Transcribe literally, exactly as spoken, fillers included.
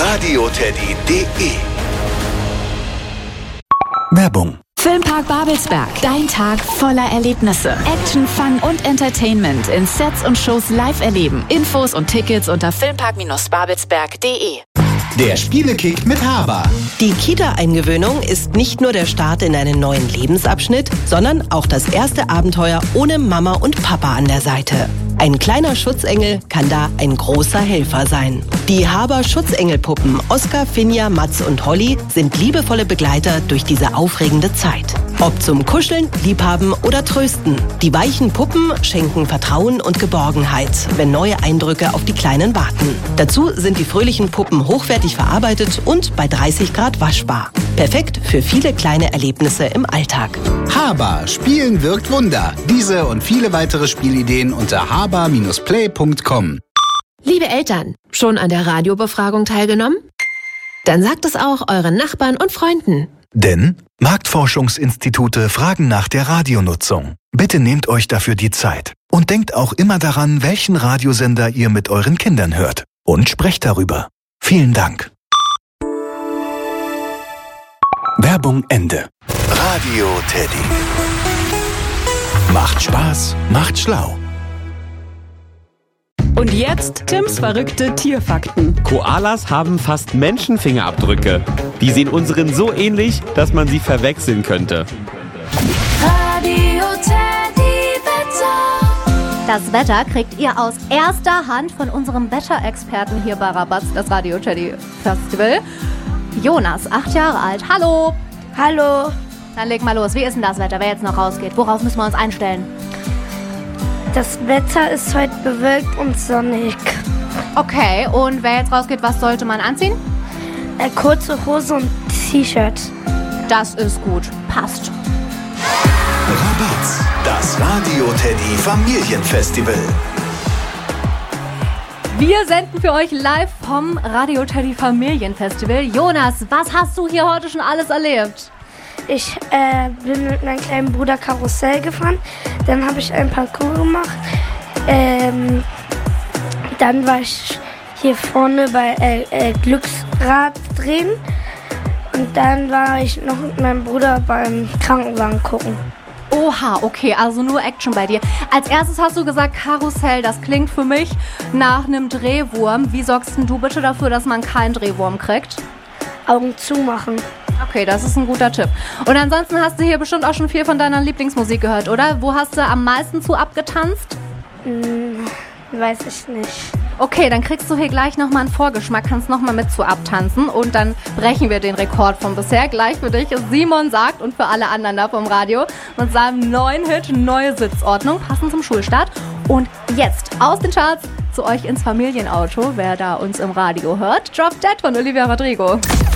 radioteddy punkt de. Werbung. Filmpark Babelsberg. Dein Tag voller Erlebnisse. Action, Fun und Entertainment in Sets und Shows live erleben. Infos und Tickets unter filmpark babelsberg punkt de. Der Spielekick mit Haber. Die Kita-Eingewöhnung ist nicht nur der Start in einen neuen Lebensabschnitt, sondern auch das erste Abenteuer ohne Mama und Papa an der Seite. Ein kleiner Schutzengel kann da ein großer Helfer sein. Die Haber Schutzengelpuppen Oskar, Finja, Mats und Holly sind liebevolle Begleiter durch diese aufregende Zeit. Ob zum Kuscheln, Liebhaben oder Trösten. Die weichen Puppen schenken Vertrauen und Geborgenheit, wenn neue Eindrücke auf die Kleinen warten. Dazu sind die fröhlichen Puppen hochwertig verarbeitet und bei dreißig Grad waschbar. Perfekt für viele kleine Erlebnisse im Alltag. Haber. Spielen wirkt Wunder. Diese und viele weitere Spielideen unter haber Bindestrich play punkt com. Liebe Eltern, schon an der Radiobefragung teilgenommen? Dann sagt es auch euren Nachbarn und Freunden. Denn Marktforschungsinstitute fragen nach der Radionutzung. Bitte nehmt euch dafür die Zeit. Und denkt auch immer daran, welchen Radiosender ihr mit euren Kindern hört. Und sprecht darüber. Vielen Dank. Werbung Ende. Radio Teddy. Macht Spaß, macht schlau. Und jetzt Tims verrückte Tierfakten. Koalas haben fast Menschenfingerabdrücke. Die sehen unseren so ähnlich, dass man sie verwechseln könnte. Radio Teddy Wetter. Das Wetter kriegt ihr aus erster Hand von unserem Wetterexperten hier bei Rabatz, das Radio Teddy Festival. Jonas, acht Jahre alt. Hallo. Hallo. Dann leg mal los. Wie ist denn das Wetter, wer jetzt noch rausgeht? Worauf müssen wir uns einstellen? Das Wetter ist heute bewölkt und sonnig. Okay, und wer jetzt rausgeht, was sollte man anziehen? Äh, kurze Hose und T-Shirt. Das ist gut. Passt. Rabatz, das Radio Teddy Familienfestival. Wir senden für euch live vom Radio Teddy Familienfestival. Jonas, was hast du hier heute schon alles erlebt? Ich äh, bin mit meinem kleinen Bruder Karussell gefahren. Dann habe ich ein Parcours gemacht. Ähm, dann war ich hier vorne bei äh, äh, Glücksrad drehen. Und dann war ich noch mit meinem Bruder beim Krankenwagen gucken. Oha, okay, also nur Action bei dir. Als erstes hast du gesagt Karussell, das klingt für mich nach einem Drehwurm. Wie sorgst denn du bitte dafür, dass man keinen Drehwurm kriegt? Augen zumachen. Okay, das ist ein guter Tipp. Und ansonsten hast du hier bestimmt auch schon viel von deiner Lieblingsmusik gehört, oder? Wo hast du am meisten zu abgetanzt? Hm, weiß ich nicht. Okay, dann kriegst du hier gleich nochmal einen Vorgeschmack, kannst nochmal mit zu abtanzen und dann brechen wir den Rekord von bisher. Gleich für dich ist Simon Sagt und für alle anderen da vom Radio mit seinem neuen Hit Neue Sitzordnung, passend zum Schulstart. Und jetzt aus den Charts zu euch ins Familienauto, wer da uns im Radio hört. Drop Dead von Olivia Rodrigo.